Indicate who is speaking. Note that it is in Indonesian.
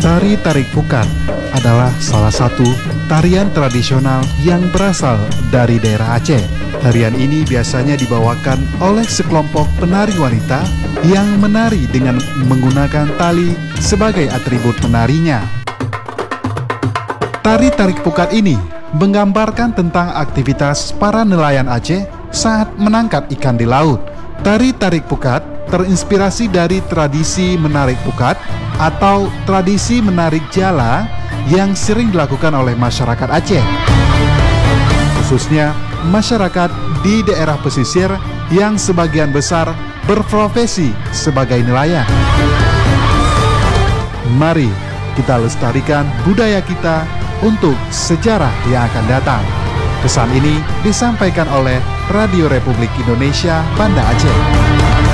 Speaker 1: Tari Tarik Pukat adalah salah satu tarian tradisional yang berasal dari daerah Aceh. Tarian ini biasanya dibawakan oleh sekelompok penari wanita yang menari dengan menggunakan tali sebagai atribut menarinya. Tari Tarik Pukat ini menggambarkan tentang aktivitas para nelayan Aceh saat menangkap ikan di laut. Tari Tarik Pukat terinspirasi dari tradisi menarik pukat atau tradisi menarik jala yang sering dilakukan oleh masyarakat Aceh, khususnya masyarakat di daerah pesisir yang sebagian besar berprofesi sebagai nelayan. Mari kita lestarikan budaya kita untuk sejarah yang akan datang. Pesan ini disampaikan oleh Radio Republik Indonesia Banda Aceh.